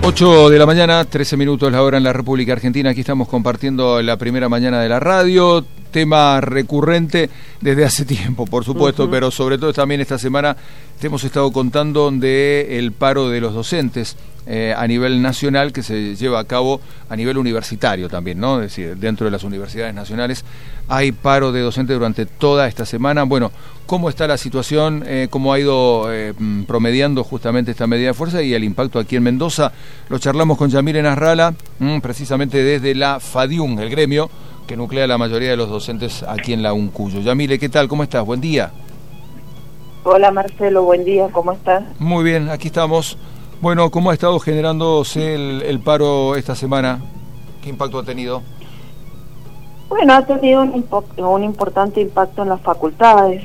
8 de la mañana, 13 minutos la hora en la República Argentina. Aquí estamos compartiendo la primera mañana de la radio. Tema recurrente desde hace tiempo, por supuesto, pero sobre todo también esta semana te hemos estado contando del paro de los docentes a nivel nacional, que se lleva a cabo a nivel universitario también, ¿no? Es decir, dentro de las universidades nacionales hay paro de docentes durante toda esta semana. Bueno, ¿cómo está la situación? ¿Cómo ha ido promediando justamente esta medida de fuerza y el impacto aquí en Mendoza? Lo charlamos con Yamile Nasralla, precisamente desde la FADIUN, el gremio que nuclea la mayoría de los docentes aquí en la UNCUYO. Yamile, ¿qué tal? ¿Cómo estás? Buen día. Hola Marcelo, buen día, ¿cómo estás? Muy bien, aquí estamos. Bueno, ¿cómo ha estado generándose el paro esta semana? ¿Qué impacto ha tenido? Bueno, ha tenido un importante impacto en las facultades.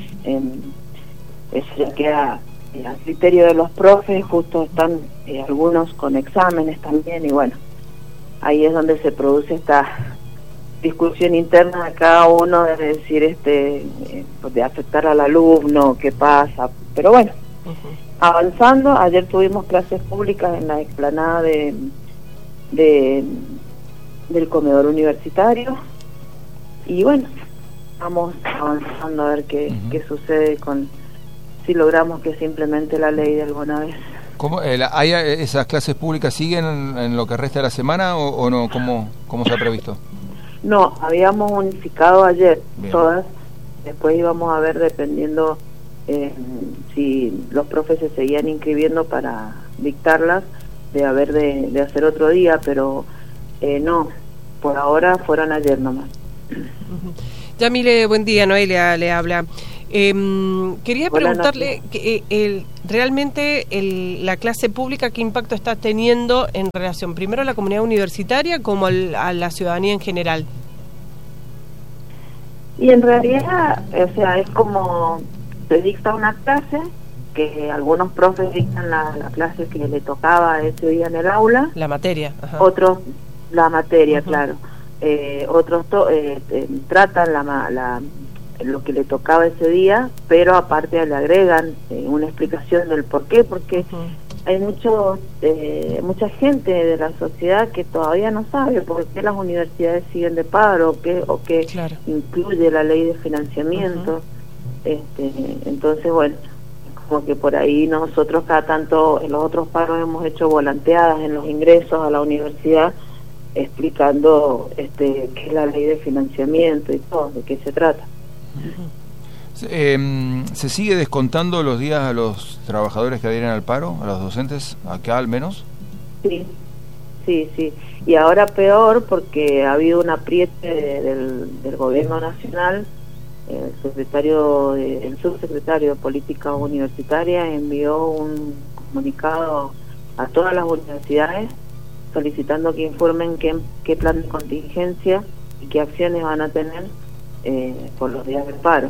Eso ya queda a criterio de los profes, justo están algunos con exámenes también, y bueno, ahí es donde se produce esta discusión interna de cada uno, de decir de afectar al alumno, qué pasa, pero bueno, avanzando. Ayer tuvimos clases públicas en la explanada del comedor universitario y bueno, vamos avanzando a ver qué sucede si logramos que se implemente la ley de alguna vez. ¿Cómo, esas clases públicas siguen en lo que resta de la semana o no? ¿Cómo se ha previsto? No, habíamos unificado ayer. Bien. Todas, después íbamos a ver dependiendo si los profes se seguían inscribiendo para dictarlas, de hacer otro día, pero no, por ahora fueron ayer nomás. Yamile, buen día, Noelia le habla. Quería preguntarle, realmente la clase pública, ¿qué impacto está teniendo en relación primero a la comunidad universitaria como a la ciudadanía en general? Y en realidad, o sea, es como se dicta una clase, que algunos profes dictan la clase que le tocaba ese día en el aula. La materia. Ajá. Otros, la materia, claro. Otros tratan lo que le tocaba ese día, pero aparte le agregan una explicación del por qué, porque hay mucha gente de la sociedad que todavía no sabe por qué las universidades siguen de paro, o qué claro. incluye la ley de financiamiento. Entonces, bueno, como que por ahí nosotros cada tanto en los otros paros hemos hecho volanteadas en los ingresos a la universidad, explicando qué es la ley de financiamiento y todo, de qué se trata. ¿Se sigue descontando los días a los trabajadores que adhieren al paro, a los docentes, acá al menos? Sí. Y ahora peor, porque ha habido un apriete del gobierno nacional. El subsecretario de Política Universitaria envió un comunicado a todas las universidades solicitando que informen qué plan de contingencia y qué acciones van a tener por los días del paro,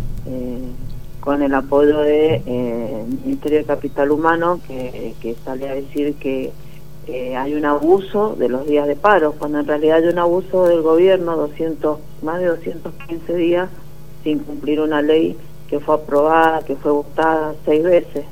con el apoyo del Ministerio de Capital Humano, que sale a decir que hay un abuso de los días de paro, cuando en realidad hay un abuso del gobierno, más de 215 días sin cumplir una ley que fue aprobada, que fue votada 6 veces,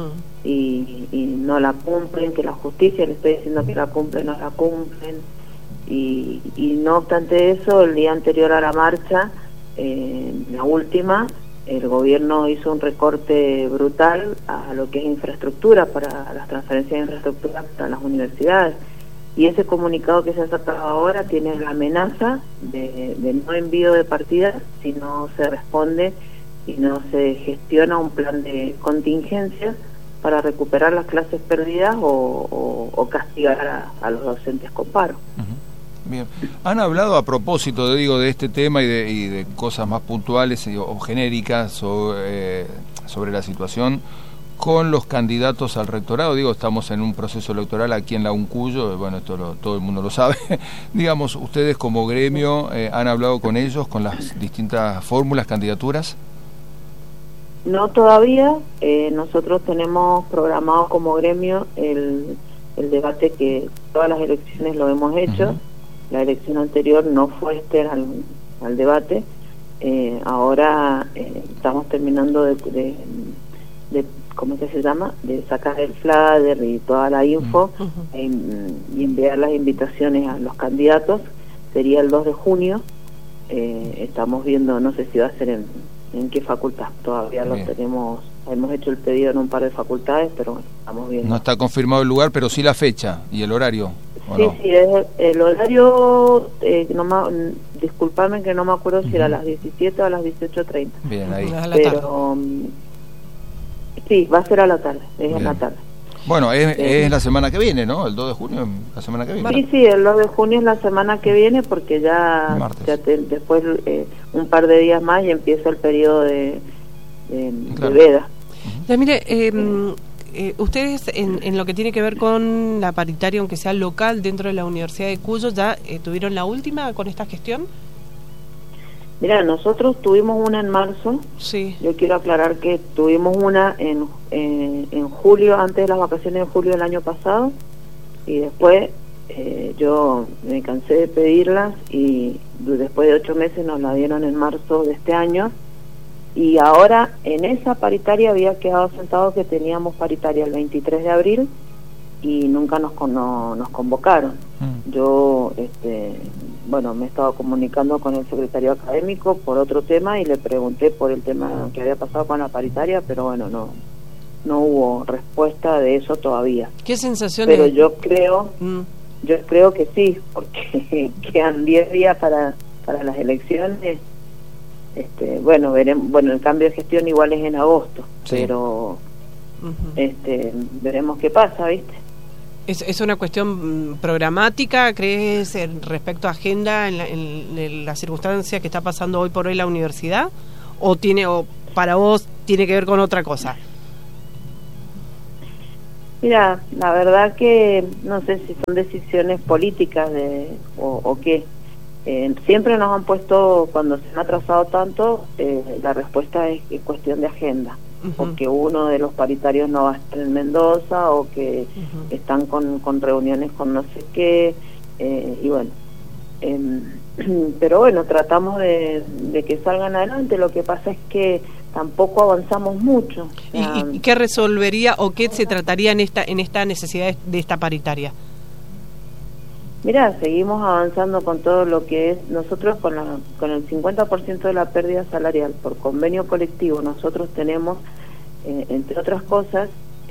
y no la cumplen, que la justicia le está diciendo que la cumplen, no la cumplen. Y no obstante eso, el día anterior a la marcha, la última, el gobierno hizo un recorte brutal a lo que es infraestructura, para las transferencias de infraestructura para las universidades. Y ese comunicado que se ha sacado ahora tiene la amenaza de no envío de partidas si no se responde y no se gestiona un plan de contingencia para recuperar las clases perdidas o castigar a los docentes con paro. Bien. Han hablado a propósito, de este tema y de cosas más puntuales o genéricas sobre la situación con los candidatos al rectorado. Estamos en un proceso electoral aquí en la UNCUYO, bueno, esto todo el mundo lo sabe. Digamos, ustedes como gremio han hablado con ellos, con las distintas fórmulas, candidaturas. No todavía. Nosotros tenemos programado como gremio el debate, que todas las elecciones lo hemos hecho. La elección anterior no fue al debate. Ahora estamos terminando de ¿cómo que se llama? De sacar el flyer y toda la info y enviar las invitaciones a los candidatos. Sería el 2 de junio. Estamos viendo, no sé si va a ser en qué facultad. Todavía lo tenemos, hemos hecho el pedido en un par de facultades, pero bueno, estamos viendo. No está confirmado el lugar, pero sí la fecha y el horario. Sí, no? Sí, el horario, disculpame que no me acuerdo si era a las 17 o a las 18:30. Bien, ahí. Pero sí, va a ser a la tarde, en la tarde. Bueno, es la semana que viene, ¿no? El 2 de junio es la semana que viene. Sí, el 2 de junio es la semana que viene, porque ya después un par de días más y empieza el periodo de veda. Ya, mire, ustedes en lo que tiene que ver con la paritaria, aunque sea local, dentro de la Universidad de Cuyo, ¿ya tuvieron la última con esta gestión? Mira, nosotros tuvimos una en marzo. Sí. Yo quiero aclarar que tuvimos una en julio, antes de las vacaciones de julio del año pasado, y después yo me cansé de pedirlas y después de 8 meses nos la dieron en marzo de este año. Y ahora en esa paritaria había quedado sentado que teníamos paritaria el 23 de abril y nunca nos convocaron. Yo bueno, me he estado comunicando con el secretario académico por otro tema y le pregunté por el tema que había pasado con la paritaria, pero bueno, no hubo respuesta de eso todavía. ¿Qué sensación? Pero yo creo que sí, porque quedan 10 días para las elecciones. Bueno, veremos. Bueno, el cambio de gestión igual es en agosto, pero veremos qué pasa, ¿viste? ¿Es una cuestión programática, crees, respecto a agenda en la circunstancia que está pasando hoy por hoy la universidad? ¿O para vos tiene que ver con otra cosa? Mira, la verdad que no sé si son decisiones políticas o qué. Siempre nos han puesto, cuando se han atrasado tanto, la respuesta es cuestión de agenda. Porque uno de los paritarios no va a estar en Mendoza o que están con reuniones con no sé qué, y bueno, pero bueno, tratamos de que salgan adelante. Lo que pasa es que tampoco avanzamos mucho. ¿Y qué resolvería o qué se trataría en esta necesidad de esta paritaria? Mira, seguimos avanzando con todo lo que es, nosotros con el 50% de la pérdida salarial por convenio colectivo, nosotros tenemos, entre otras cosas,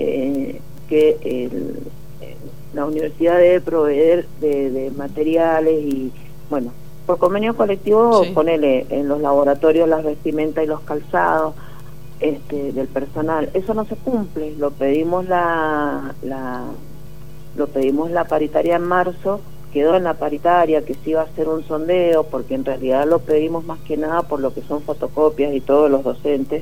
que la universidad debe proveer de materiales y, bueno, por convenio colectivo, ponele en los laboratorios las vestimentas y los calzados del personal. Eso no se cumple, lo pedimos la paritaria en marzo. Quedó en la paritaria que sí iba a hacer un sondeo, porque en realidad lo pedimos más que nada por lo que son fotocopias y todos los docentes,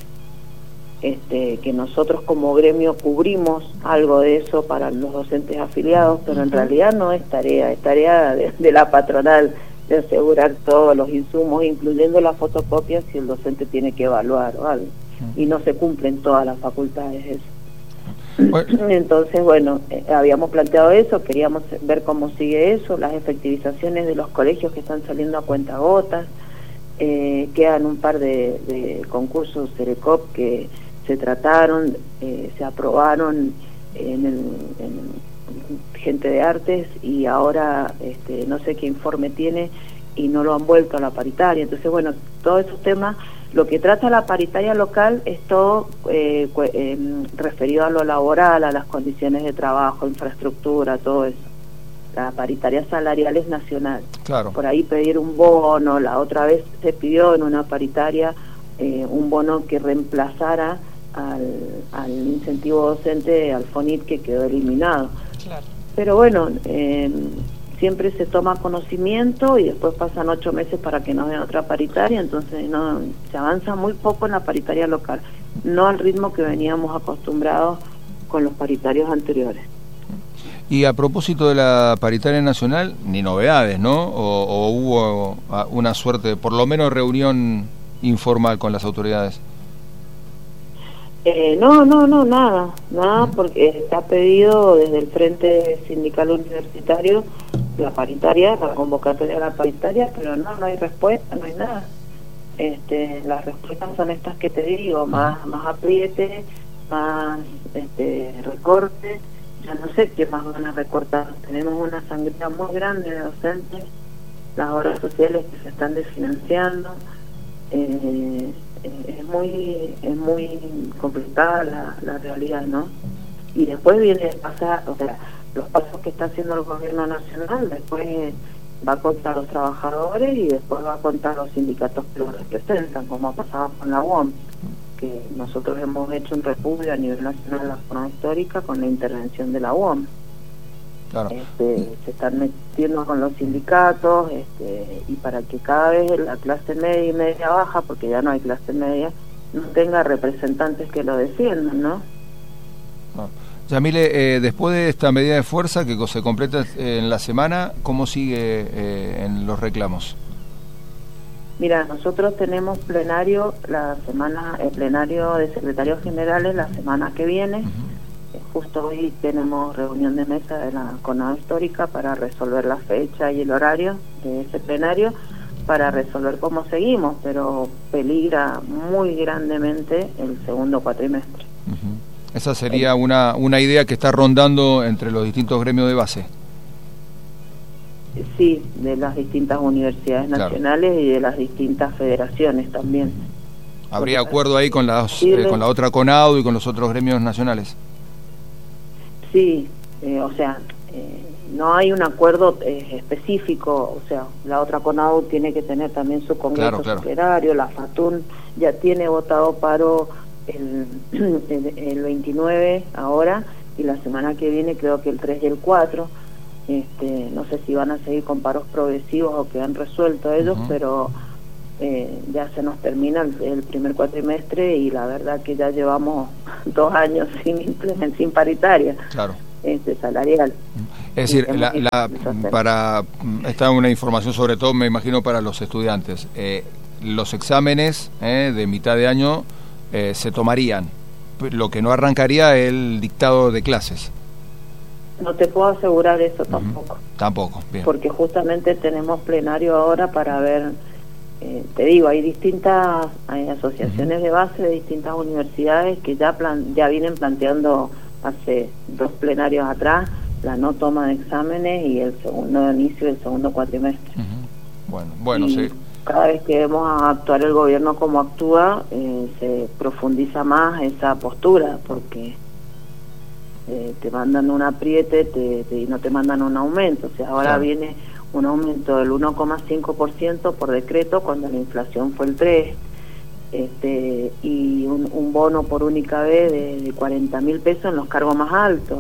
que nosotros como gremio cubrimos algo de eso para los docentes afiliados, pero en realidad no es tarea de la patronal de asegurar todos los insumos, incluyendo las fotocopias, si el docente tiene que evaluar o algo, y no se cumple en todas las facultades eso. Entonces, bueno, habíamos planteado eso, queríamos ver cómo sigue eso, las efectivizaciones de los colegios que están saliendo a cuentagotas. Quedan un par de concursos Cerecop que se trataron, se aprobaron en gente de artes, y ahora no sé qué informe tiene y no lo han vuelto a la paritaria. Entonces, bueno, todos esos temas. Lo que trata la paritaria local es todo referido a lo laboral, a las condiciones de trabajo, infraestructura, todo eso. La paritaria salarial es nacional. Claro. Por ahí pedir un bono, la otra vez se pidió en una paritaria un bono que reemplazara al incentivo docente, al FONIT, que quedó eliminado. Claro. Pero bueno, siempre se toma conocimiento y después pasan 8 meses para que nos den otra paritaria, entonces se avanza muy poco en la paritaria local, no al ritmo que veníamos acostumbrados con los paritarios anteriores. Y a propósito de la paritaria nacional, ni novedades, ¿no? ¿O hubo una suerte, por lo menos reunión informal con las autoridades? No, nada, porque está pedido desde el Frente Sindical Universitario la paritaria, la convocatoria de la paritaria, pero no hay respuesta, no hay nada. Las respuestas son estas que te digo, más apriete, más recortes. Ya no sé qué más van a recortar. Tenemos una sangría muy grande de docentes, las obras sociales que se están desfinanciando. Es muy complicada la realidad, ¿no? Y después viene a pasar, o sea, los pasos que está haciendo el gobierno nacional, después va a contar los trabajadores y después va a contar los sindicatos que los representan, como ha pasado con la UOM, que nosotros hemos hecho un repudio a nivel nacional de la forma histórica con la intervención de la UOM. Claro. Se están metiendo con los sindicatos y para que cada vez la clase media y media baja, porque ya no hay clase media, no tenga representantes que lo defiendan, ¿no? Yamile, después de esta medida de fuerza que se completa en la semana, ¿cómo sigue en los reclamos? Mira, nosotros tenemos plenario plenario de secretarios generales la semana que viene. Justo hoy tenemos reunión de mesa de la CONADO histórica para resolver la fecha y el horario de ese plenario, para resolver cómo seguimos, pero peligra muy grandemente el segundo cuatrimestre. Esa sería una idea que está rondando entre los distintos gremios de base. Sí, de las distintas universidades nacionales y de las distintas federaciones también. ¿Habría acuerdo ahí con la otra CONADO y con los otros gremios nacionales? Sí, no hay un acuerdo específico, o sea, la otra CONADO tiene que tener también su congreso superario, la FATUN ya tiene votado paro el 29 ahora, y la semana que viene creo que el 3 y el 4, no sé si van a seguir con paros progresivos o que han resuelto ellos, pero ya se nos termina el primer cuatrimestre y la verdad que ya llevamos 2 años sin paritaria salarial. Es decir, esta es una información sobre todo, me imagino, para los estudiantes. Los exámenes de mitad de año se tomarían, lo que no arrancaría el dictado de clases. No te puedo asegurar eso tampoco. Tampoco, bien. Porque justamente tenemos plenario ahora para ver, te digo, hay asociaciones de base de distintas universidades que ya vienen planteando hace 2 plenarios atrás la no toma de exámenes y el inicio del segundo cuatrimestre. Bueno, sí. Cada vez que vemos a actuar el gobierno como actúa, se profundiza más esa postura, porque te mandan un apriete y no te mandan un aumento. O sea, ahora viene un aumento del 1,5% por decreto cuando la inflación fue el 3%, y un bono por única vez de 40.000 pesos en los cargos más altos.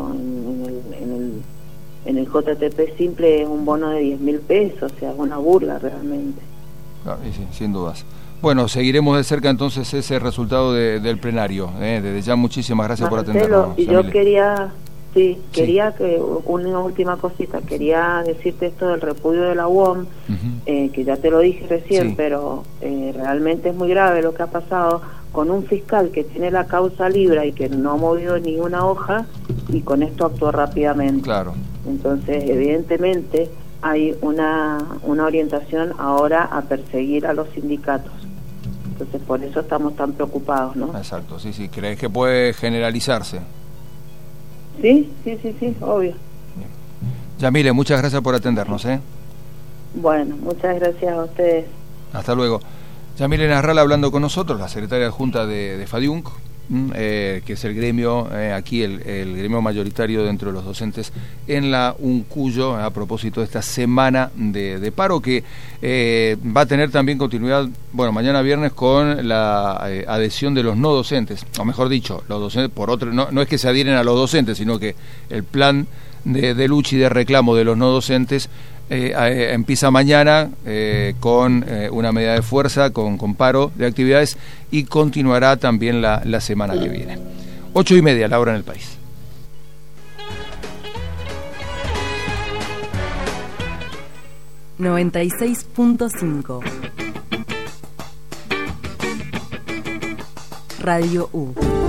En el JTP simple es un bono de 10.000 pesos, o sea, es una burla realmente. Claro, sí, sin dudas. Bueno, seguiremos de cerca entonces ese resultado del plenario. Desde ya muchísimas gracias por atendernos. Y yo quería que una última cosita, quería decirte esto del repudio de la UOM, que ya te lo dije recién, pero realmente es muy grave lo que ha pasado con un fiscal que tiene la causa libre y que no ha movido ni una hoja, y con esto actuó rápidamente. Claro. Entonces, evidentemente, hay una orientación ahora a perseguir a los sindicatos. Entonces, por eso estamos tan preocupados, ¿no? Exacto, sí. ¿Crees que puede generalizarse? Sí, obvio. Bien. Yamile, muchas gracias por atendernos, Bueno, muchas gracias a ustedes. Hasta luego. Yamile Nasralla hablando con nosotros, la secretaria adjunta de FADIUNC, que es el gremio, aquí el gremio mayoritario dentro de los docentes en la UNCUYO, a propósito de esta semana de paro que va a tener también continuidad, mañana viernes, con la adhesión de los no docentes, o mejor dicho, los docentes por otro, no es que se adhieren a los docentes, sino que el plan de lucha y de reclamo de los no docentes empieza mañana con una medida de fuerza, con paro de actividades, y continuará también la semana que viene. 8:30, la hora en el país. ...96.5... Radio U.